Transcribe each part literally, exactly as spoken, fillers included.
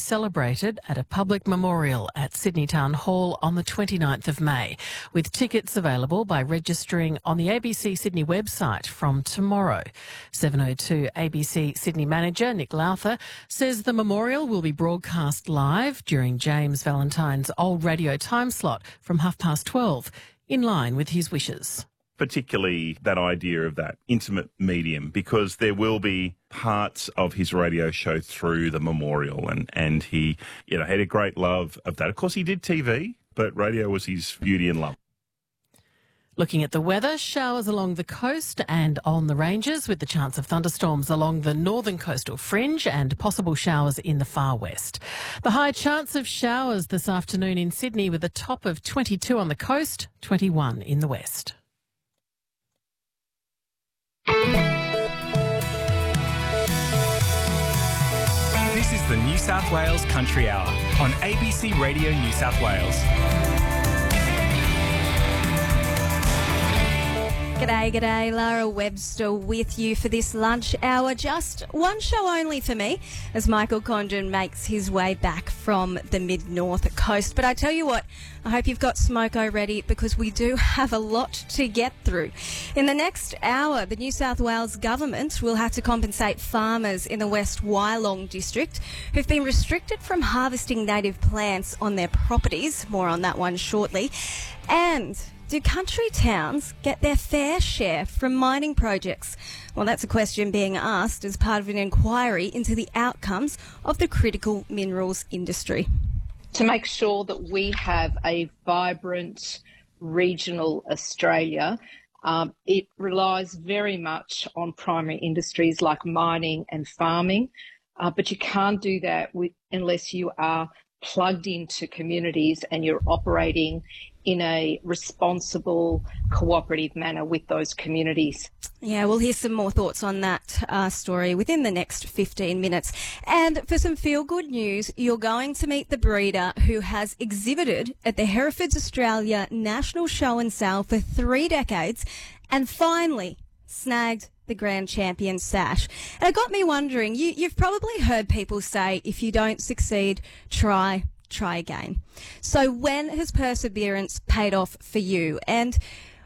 celebrated at a public memorial at Sydney Town Hall on the twenty-ninth of May, with tickets available by registering on the A B C Sydney website from tomorrow. seven oh two A B C Sydney manager Nick Lowther says the memorial will be broadcast live during James Valentine's old radio time slot from half past twelve, in line with his wishes. Particularly that idea of that intimate medium, because there will be parts of his radio show through the memorial, and, and he, you know, had a great love of that. Of course, he did T V, but radio was his beauty and love. Looking at the weather, showers along the coast and on the ranges, with the chance of thunderstorms along the northern coastal fringe and possible showers in the far west. The high chance of showers this afternoon in Sydney, with a top of twenty-two on the coast, twenty-one in the west. This is the New South Wales Country Hour on A B C Radio New South Wales. G'day, g'day, Lara Webster with you for this lunch hour. Just one show only for me as Michael Condon makes his way back from the mid-north coast. But I tell you what, I hope you've got smoko ready, because we do have a lot to get through. In the next hour, the New South Wales government will have to compensate farmers in the West Wyalong district who've been restricted from harvesting native plants on their properties. More on that one shortly. And do country towns get their fair share from mining projects? Well, that's a question being asked as part of an inquiry into the outcomes of the critical minerals industry. To make sure that we have a vibrant regional Australia, um, it relies very much on primary industries like mining and farming, uh, but you can't do that with, unless you are plugged into communities and you're operating in a responsible, cooperative manner with those communities. Yeah, we'll hear some more thoughts on that uh, story within the next fifteen minutes. And for some feel-good news, you're going to meet the breeder who has exhibited at the Herefords Australia National Show and Sale for three decades and finally snagged the Grand Champion sash. And it got me wondering, you, you've probably heard people say, if you don't succeed, try, try again. So when has perseverance paid off for you? And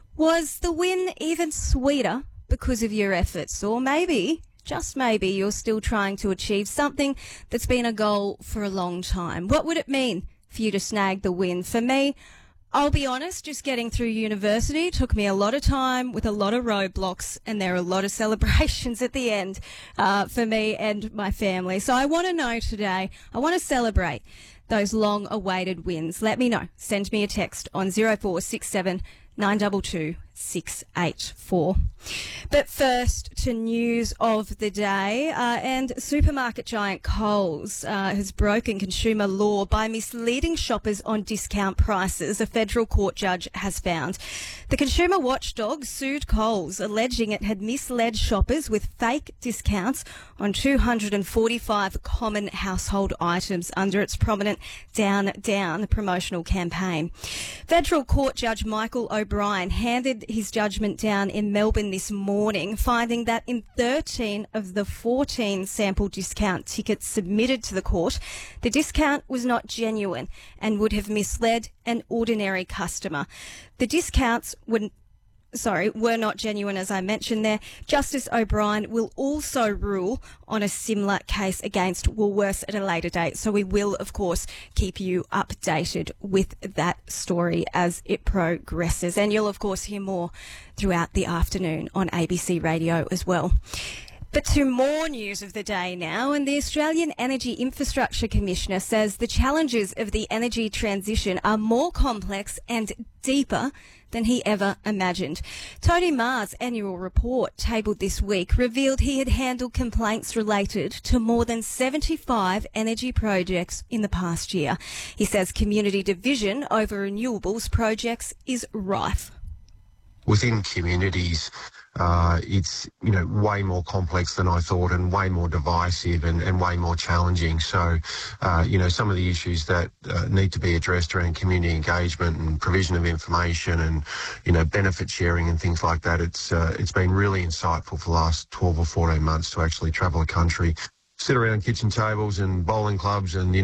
was the win even sweeter because of your efforts? Or maybe, just maybe, you're still trying to achieve something that's been a goal for a long time. What would it mean for you to snag the win? For me, I'll be honest, just getting through university took me a lot of time with a lot of roadblocks, and there are a lot of celebrations at the end uh, for me and my family. So I want to know today, I want to celebrate those long-awaited wins. Let me know. Send me a text on zero four six seven nine two two six eight four. But first to news of the day, uh, and supermarket giant Coles uh, has broken consumer law by misleading shoppers on discount prices, a federal court judge has found. The consumer watchdog sued Coles, alleging it had misled shoppers with fake discounts on two hundred forty-five common household items under its prominent Down, Down promotional campaign. Federal Court Judge Michael O'Brien handed his judgment down in Melbourne this morning, finding that in thirteen of the fourteen sample discount tickets submitted to the court, the discount was not genuine and would have misled an ordinary customer. The discounts were Sorry, were not genuine, as I mentioned there. Justice O'Brien will also rule on a similar case against Woolworths at a later date. So we will, of course, keep you updated with that story as it progresses. And you'll, of course, hear more throughout the afternoon on A B C Radio as well. But to more news of the day now, and the Australian Energy Infrastructure Commissioner says the challenges of the energy transition are more complex and deeper than he ever imagined. Tony Ma's annual report, tabled this week, revealed he had handled complaints related to more than seventy-five energy projects in the past year. He says community division over renewables projects is rife. Within communities, uh, it's, you know, way more complex than I thought, and way more divisive, and, and way more challenging. So, uh, you know, some of the issues that uh, need to be addressed around community engagement and provision of information and, you know, benefit sharing and things like that, it's uh, it's been really insightful for the last twelve or fourteen months to actually travel the country, sit around kitchen tables and bowling clubs and, you